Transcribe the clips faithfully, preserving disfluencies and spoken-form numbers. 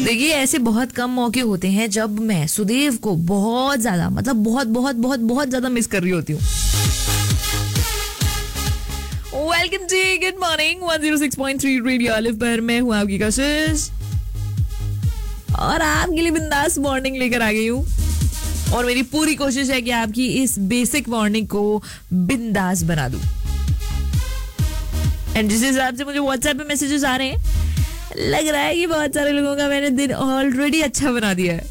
देखिए, ऐसे बहुत कम मौके होते हैं जब मैं सुदेव को बहुत ज्यादा मतलब बहुत बहुत बहुत बहुत ज्यादा मिस कर रही होती हूँ। वेलकम जी, good morning. One zero six point three radio olive पर मैं हूँ आपकी कशिश और आपके लिए बिंदास मॉर्निंग लेकर आ गई हूँ। और मेरी पूरी कोशिश है कि आपकी इस बेसिक मॉर्निंग को बिंदास बना दूं। एंड जिस हिसाब से मुझे व्हाट्सएप पे मैसेजेस आ रहे हैं, लग रहा है कि बहुत सारे लोगों का मैंने दिन ऑलरेडी अच्छा बना दिया है।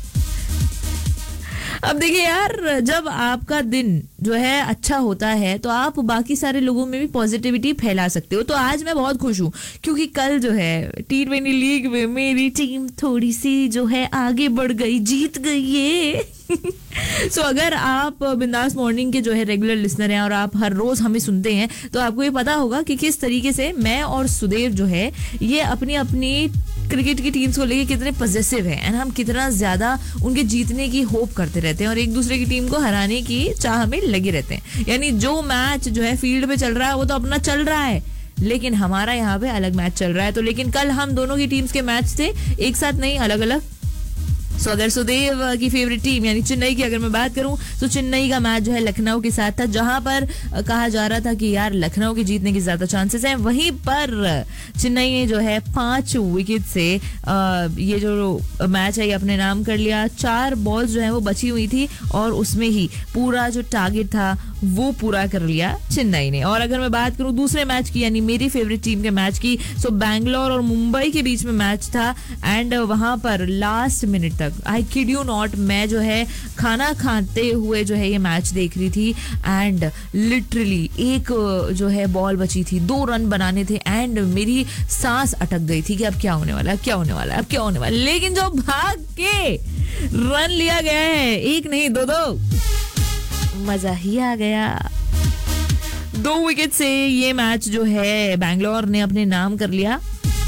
अब देखिए यार, जब आपका दिन जो है अच्छा होता है तो आप बाकी सारे लोगों में भी पॉजिटिविटी फैला सकते हो। तो आज मैं बहुत खुश हूँ क्योंकि कल जो है टी ट्वेंटी लीग में मेरी टीम थोड़ी सी जो है आगे बढ़ गई, जीत गई ये। सो so, अगर आप बिंदास मॉर्निंग के जो है रेगुलर लिसनर हैं और आप हर रोज हमें सुनते हैं तो आपको ये पता होगा कि किस तरीके से मैं और सुदेव जो है ये अपनी अपनी क्रिकेट की टीम्स को लेके कितने पॉजिटिव हैं एंड हम कितना ज्यादा उनके जीतने की होप करते रहते हैं और एक दूसरे की टीम को हराने की चाह में लगे रहते हैं। यानी जो मैच जो है फील्ड पे चल रहा है वो तो अपना चल रहा है, लेकिन हमारा यहाँ पे अलग मैच चल रहा है। तो लेकिन कल हम दोनों की टीम्स के मैच थे, एक साथ नहीं, अलग अलग। सो अगर सुदेव की फेवरेट टीम यानी चेन्नई की अगर मैं बात करूं तो चेन्नई का मैच जो है लखनऊ के साथ था, जहां पर कहा जा रहा था कि यार लखनऊ के जीतने के ज्यादा चांसेस हैं। वहीं पर चेन्नई ने जो है पांच विकेट से ये जो मैच है ये अपने नाम कर लिया। चार बॉल्स जो है वो बची हुई थी और उसमें ही पूरा जो टारगेट था वो पूरा कर लिया चेन्नई ने। और अगर मैं बात करूं दूसरे मैच की यानी मेरी फेवरेट टीम के मैच की, सो बैंगलोर और मुंबई के बीच में मैच था एंड वहां पर लास्ट मिनट तक, आई किड यू नॉट, मैं जो है खाना खाते हुए जो है ये मैच देख रही थी एंड लिटरली एक जो है बॉल बची थी, दो रन बनाने थे एंड मेरी सांस अटक गई थी कि अब क्या होने वाला है, अब क्या होने वाला है, अब क्या होने वाला है। लेकिन जो भाग के रन लिया गया है, एक नहीं दो दो, मजा ही आ गया। दो विकेट से ये मैच जो है बैंगलोर ने अपने नाम कर लिया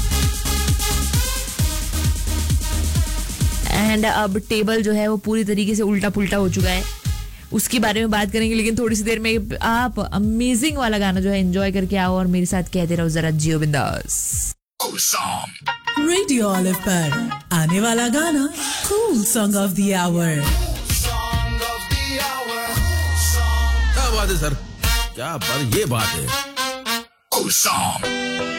एंड अब टेबल जो है वो पूरी तरीके से उल्टा पुल्टा हो चुका है। उसके बारे में बात करेंगे, लेकिन थोड़ी सी देर में आप अमेजिंग वाला गाना जो है एंजॉय करके आओ और मेरे साथ कहते रहो जरा जियो बिंदास। रेडियो ऑलिव पर आने वाला गाना cool song of the our. क्या बात है सर, क्या बात, ये बात है।